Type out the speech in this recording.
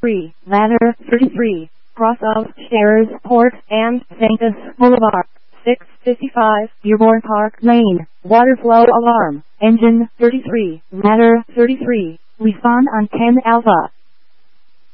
33, ladder 33, cross of Stairs, Port and Sanctus Boulevard. 655, Dearborn Park Lane, water flow alarm, engine 33, ladder 33, respond on 10 Alpha.